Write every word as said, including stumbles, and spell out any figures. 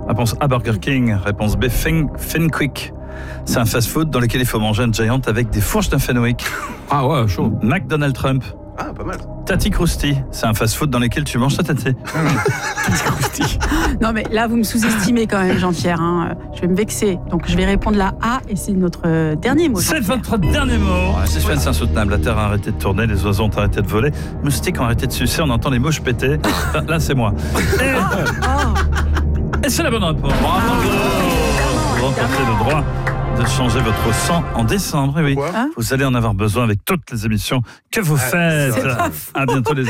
Réponse A, Burger King. Réponse B, Fen- Fenwick. C'est un fast-food dans lequel il faut manger un Giant avec des fourches de Fenwick. Ah ouais, chaud. McDonald Trump. Ah, pas mal. Tati Krusty. C'est un fast-food dans lequel tu manges ta tati. Non, mais là, vous me sous-estimez quand même, Jean-Pierre. Hein. Je vais me vexer. Donc, je vais répondre la A et c'est notre euh, dernier mot. C'est Jean-Pierre. votre dernier mot. Le suspense insoutenable. La Terre a arrêté de tourner, les oiseaux ont arrêté de voler, les moustiques ont arrêté de sucer, on entend les mouches péter. Là, là, c'est moi. Et, Oh, et c'est la bonne réponse. Bravo. Vous remportez le droit de changer votre sang en décembre. Et oui, Pourquoi Hein vous allez en avoir besoin avec toutes les émissions que vous faites. c'est À bientôt les